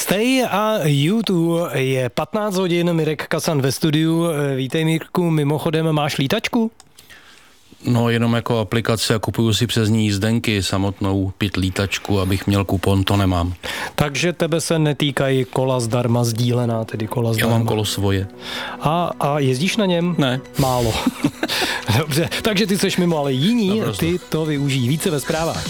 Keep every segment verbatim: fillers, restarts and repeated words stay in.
Stay a YouTube je patnáct hodin, Mirek Kasan ve studiu. Vítej, Mirku, mimochodem máš lítačku? No, jenom jako aplikace a kupuju si přes ní jízdenky, samotnou pět lítačku, abych měl kupon, to nemám. Takže tebe se netýkají kola zdarma sdílená, tedy kola zdarma. Já mám kolo svoje. A, a jezdíš na něm? Ne. Málo. Dobře, takže ty seš mimo, ale jiní, Naprosto. Ty to využijí. Více ve zprávách.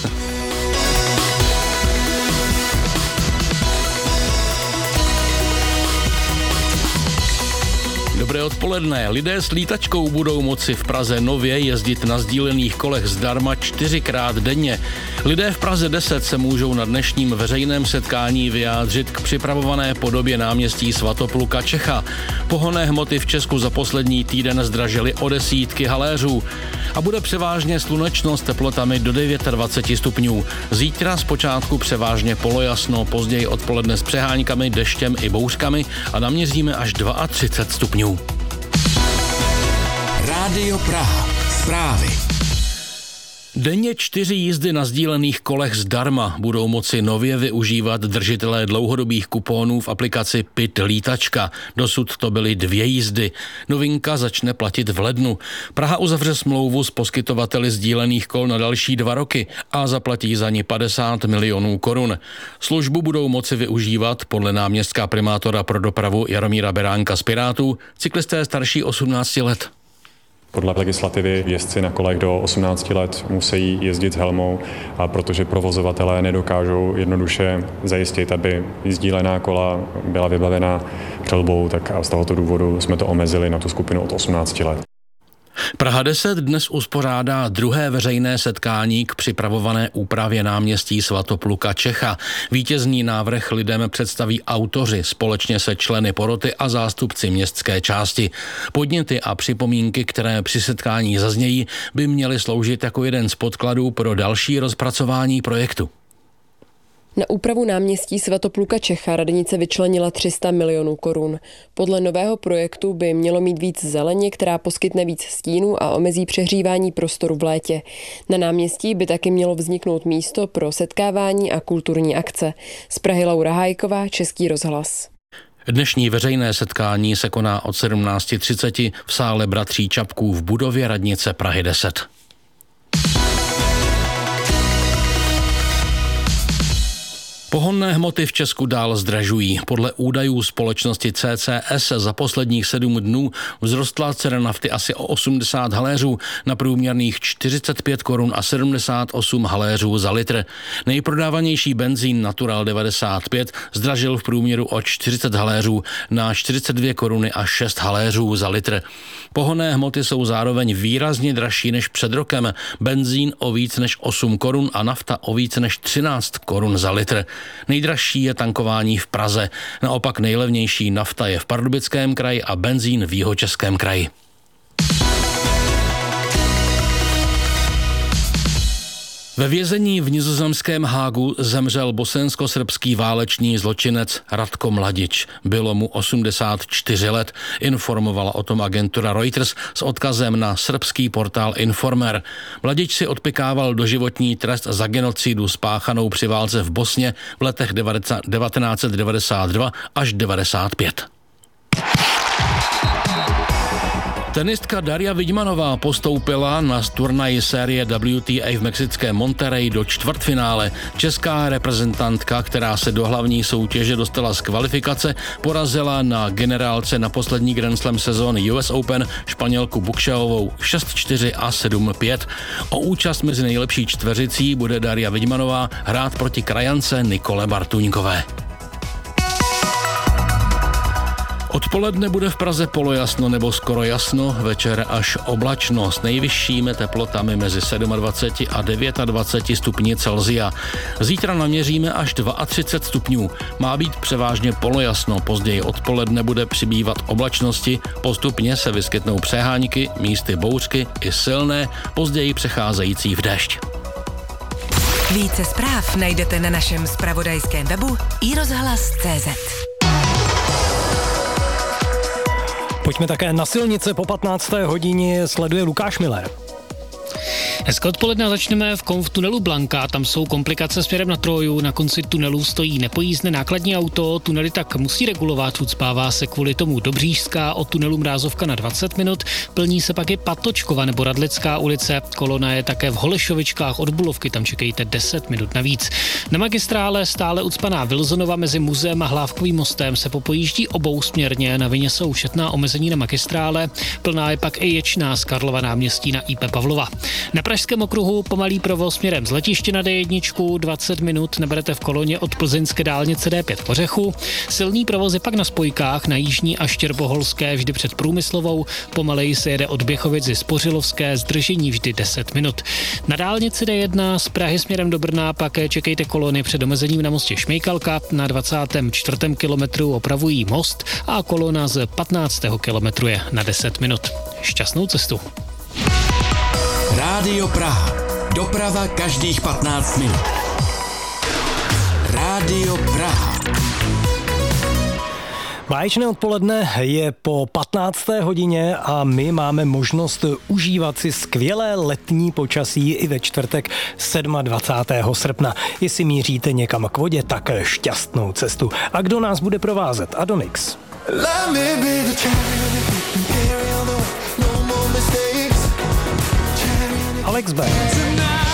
Dobré odpoledne. Lidé s lítačkou budou moci v Praze nově jezdit na sdílených kolech zdarma čtyřikrát denně. Lidé v Praze deset se můžou na dnešním veřejném setkání vyjádřit k připravované podobě náměstí Svatopluka Čecha. Pohonné hmoty v Česku za poslední týden zdražily o desítky haléřů. A bude převážně slunečno s teplotami do dvacet devět stupňů. Zítra zpočátku převážně polojasno, později odpoledne s přeháňkami, deštěm i bouřkami a naměříme až třicet dva stupňů. Rádio Praha. Zprávy. Denně čtyři jízdy na sdílených kolech zdarma budou moci nově využívat držitelé dlouhodobých kuponů v aplikaci Pit Lítačka. Dosud to byly dvě jízdy. Novinka začne platit v lednu. Praha uzavře smlouvu s poskytovateli sdílených kol na další dva roky a zaplatí za ní padesát milionů korun. Službu budou moci využívat podle náměstka primátora pro dopravu Jaromíra Beránka z Pirátů cyklisté starší osmnácti let. Podle legislativy jezdci na kolech do osmnácti let musí jezdit s helmou, a protože provozovatelé nedokážou jednoduše zajistit, aby sdílená kola byla vybavena přilbou, tak a z tohoto důvodu jsme to omezili na tu skupinu od osmnácti let. Praha deset dnes uspořádá druhé veřejné setkání k připravované úpravě náměstí Svatopluka Čecha. Vítězný návrh lidem představí autoři společně se členy poroty a zástupci městské části. Podněty a připomínky, které při setkání zaznějí, by měly sloužit jako jeden z podkladů pro další rozpracování projektu. Na úpravu náměstí Svatopluka Čecha radnice vyčlenila tři sta milionů korun. Podle nového projektu by mělo mít víc zeleně, která poskytne víc stínů a omezí přehřívání prostoru v létě. Na náměstí by taky mělo vzniknout místo pro setkávání a kulturní akce. Z Prahy Laura Hájková, Český rozhlas. Dnešní veřejné setkání se koná od sedmnáct třicet v sále Bratří Čapků v budově radnice Prahy deset. Pohonné hmoty v Česku dál zdražují. Podle údajů společnosti C C S za posledních sedm dnů vzrostla cena nafty asi o osmdesát haléřů na průměrných čtyřicet pět korun a sedmdesát osm haléřů za litr. Nejprodávanější benzín Natural devadesát pět zdražil v průměru o čtyřicet haléřů na čtyřicet dvě koruny a šest haléřů za litr. Pohonné hmoty jsou zároveň výrazně dražší než před rokem. Benzín o víc než osm korun a nafta o víc než třináct korun za litr. Nejdražší je tankování v Praze. Naopak nejlevnější nafta je v Pardubickém kraji a benzín v Jihočeském kraji. Ve vězení v nizozemském Hágu zemřel bosensko-srbský válečný zločinec Ratko Mladič. Bylo mu osmdesát čtyři let, informovala o tom agentura Reuters s odkazem na srbský portál Informer. Mladič si odpykával doživotní trest za genocidu spáchanou při válce v Bosně v letech devatenáct set devadesát dva až devadesát pět. Tenistka Darja Vidmanová postoupila na turnaji série W T A v mexickém Monterrey do čtvrtfinále. Česká reprezentantka, která se do hlavní soutěže dostala z kvalifikace, porazila na generálce na poslední Grand Slam sezóny U S Open Španělku Bukšeovou šest čtyři a sedm pět. O účast mezi nejlepší čtveřicí bude Darja Vidmanová hrát proti krajance Nikole Bartuňkové. Odpoledne bude v Praze polojasno nebo skoro jasno, večer až oblačno s nejvyššími teplotami mezi dvacet sedm a dvacet devět stupni Celsia. Zítra naměříme až třicet dva stupňů. Má být převážně polojasno, později odpoledne bude přibývat oblačnosti, postupně se vyskytnou přehánky, místy bouřky i silné, později přecházející v déšť. Více zpráv najdete na našem zpravodajském webu i rozhlas tečka cé zet. Pojďme také na silnice po patnácté hodině, sleduje Lukáš Miller. Hezké odpoledne, začneme v Konv tunelu Blanka, tam jsou komplikace směrem na Troju, na konci tunelu stojí nepojízdné nákladní auto, tunely tak musí regulovat, ucpává se kvůli tomu Dobřížská, od tunelu Mrázovka na dvacet minut, plní se pak i Patočkova nebo Radlická ulice, kolona je také v Holešovičkách od Bulovky, tam čekejte deset minut navíc. Na magistrále stále ucpaná Vilzonova mezi muzeem a Hlávkovým mostem se popojíždí obousměrně, na vině jsou šetná omezení na magistrále, plná je pak i Ječná z Karlova náměstí na I P Pavlova. Na Pražském okruhu pomalý provoz směrem z letiště na D jedna, dvacet minut neberete v koloně od plzeňské dálnice D pět v Ořechu. Silný provoz je pak na spojkách na jižní a Štěrboholské vždy před Průmyslovou, pomaleji se jede od Běchovic z Spořilovské, zdržení vždy deset minut. Na dálnici D jedna z Prahy směrem do Brna pak čekejte kolony před omezením na mostě Šmejkalka, na dvacátém čtvrtém kilometru opravují most a kolona z patnáctého kilometru je na deset minut. Šťastnou cestu. Rádio Praha. Doprava každých patnáct minut. Rádio Praha. Báječné odpoledne je po patnácté hodině a my máme možnost užívat si skvělé letní počasí i ve čtvrtek dvacátého sedmého srpna. Jestli míříte někam k vodě, tak šťastnou cestu. A kdo nás bude provázet? Adonix. Alex B.